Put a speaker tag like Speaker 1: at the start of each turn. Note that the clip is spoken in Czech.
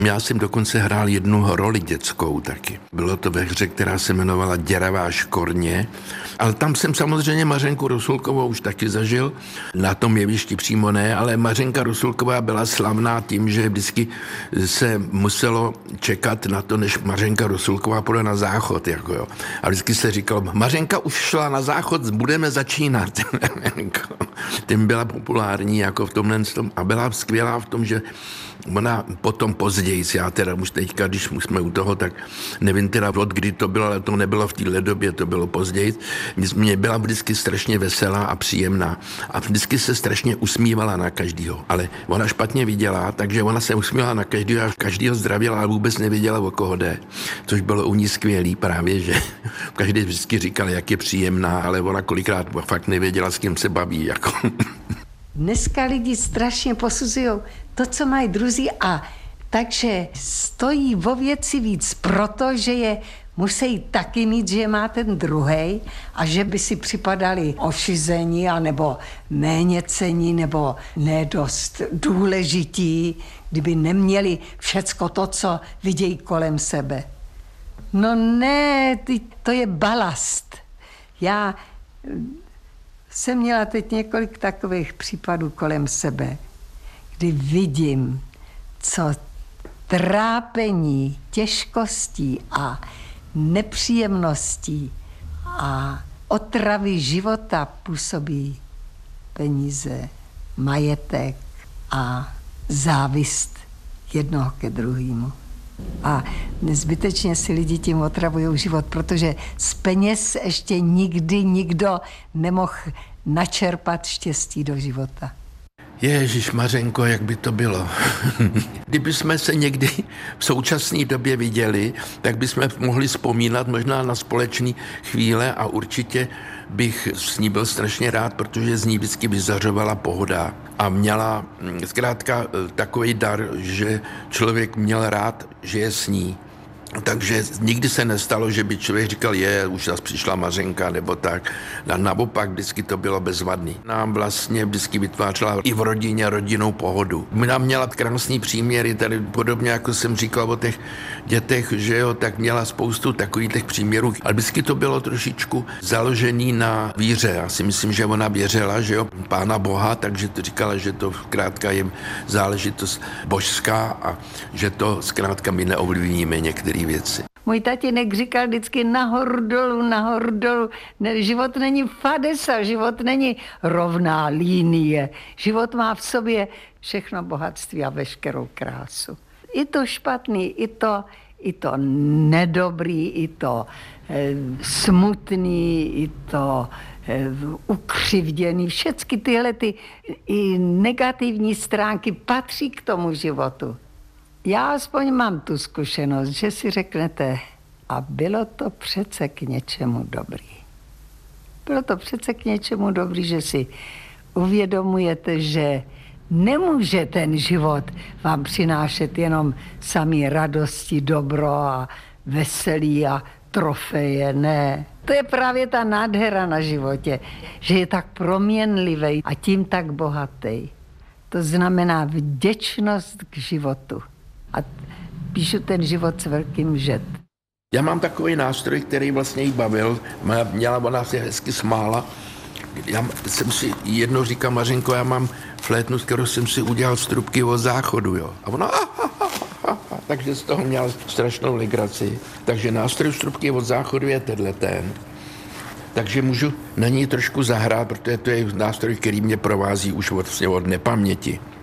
Speaker 1: Já jsem dokonce hrál jednu roli dětskou taky. Bylo to ve hře, která se jmenovala Děravá škorně, ale tam jsem samozřejmě Mařenku Rosulkovou už taky zažil. Na tom jevišti přímo ne, ale Mařenka Rosulková byla slavná tím, že vždycky se muselo čekat na to, než Mařenka Rosulková půjde na záchod. Jako jo. A vždycky se říkalo, Mařenka už šla na záchod, budeme začínat. Tím byla populární jako v tomhle a byla skvělá v tom, že ona potom později, já teda už teďka, když jsme u toho, tak nevím teda od kdy to bylo, ale to nebylo v téhle době, to bylo později. Mě byla vždycky strašně veselá a příjemná a vždycky se strašně usmívala na každýho, ale ona špatně viděla, takže ona se usmívala na každýho a každýho zdravila, ale vůbec nevěděla, o koho jde, což bylo u ní skvělý právě, že každý vždycky říkal, jak je příjemná, ale ona kolikrát fakt nevěděla, s kým se baví, jako.
Speaker 2: Dneska lidi strašně posuzují to, co mají druzí a takže stojí vo věci víc, protože je musí taky mít, že má ten druhej a že by si připadali ošizení anebo méně cení nebo nedost důležití, kdyby neměli všecko to, co vidějí kolem sebe. No ne, to je balast. Já jsem měla teď několik takových případů kolem sebe, kdy vidím, co trápení, těžkostí a nepříjemností a otravy života působí peníze, majetek a závist jednoho ke druhému. A nezbytečně si lidi tím otravují život, protože z peněz ještě nikdy nikdo nemohl načerpat štěstí do života.
Speaker 1: Ježíš Mařenko, jak by to bylo. Kdyby jsme se někdy v současné době viděli, tak bychom mohli vzpomínat možná na společné chvíle a určitě bych s ní byl strašně rád, protože z ní vždycky vyzařovala pohoda a měla zkrátka takový dar, že člověk měl rád, že je s ní. Takže nikdy se nestalo, že by člověk říkal, už zase přišla Mařenka nebo tak. A naopak vždycky to bylo bezvadný. Nám vlastně vždycky vytvářela i v rodině rodinnou pohodu. Nám měla krásný příměry, tady podobně jako jsem říkal o těch dětech, že jo, tak měla spoustu takových příměrů. Ale vždycky to bylo trošičku založený na víře. Já si myslím, že ona věřila, že jo, Pána Boha, takže to říkala, že to zkrátka je záležitost božská a že to zkrátka my neovlivníme některé věci.
Speaker 2: Můj tatínek říkal vždycky nahoru dolů. Život není fadesa, život není rovná linie. Život má v sobě všechno bohatství a veškerou krásu. I to špatný, i to nedobrý, i to smutný, i to ukřivděný. Všechny tyhle i negativní stránky patří k tomu životu. Já aspoň mám tu zkušenost, že si řeknete, a bylo to přece k něčemu dobrý. Bylo to přece k něčemu dobrý, že si uvědomujete, že nemůže ten život vám přinášet jenom samý radosti, dobro a veselí a trofeje, ne. To je právě ta nádhera na životě, že je tak proměnlivý a tím tak bohatý. To znamená vděčnost k životu. A píšu ten život s velkým žet.
Speaker 1: Já mám takový nástroj, který vlastně jí bavil. Ona se hezky smála. Já jsem si jednou říkal, Mařenko, já mám flétnu, s kterou jsem si udělal z trubky od záchodu, jo. A ona takže z toho měla strašnou legraci. Takže nástroj z trubky od záchodu je ten. Takže můžu na ní trošku zahrát, protože to je nástroj, který mě provází už od nepaměti.